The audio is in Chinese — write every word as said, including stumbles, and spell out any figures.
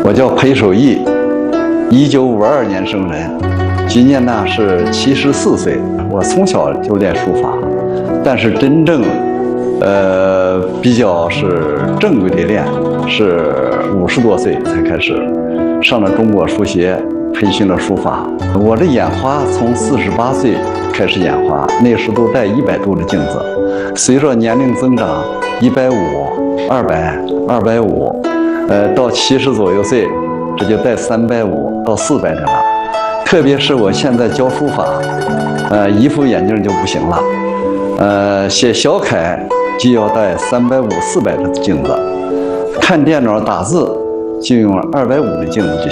我叫裴守义，一九五二年生人，今年呢是七十四岁。我从小就练书法，但是真正，呃，比较是正规的练，是五十多岁才开始上了中国书协，培训了书法。我的眼花从四十八岁开始眼花，那时都戴一百度的镜子，随着年龄增长，一百五、二百、二百五。呃，到七十左右岁，这就带三百五到四百的了。特别是我现在教书法，呃，一副眼镜就不行了。呃，写小楷就要带三百五、四百的镜子，看电脑打字就用二百五的镜子就行。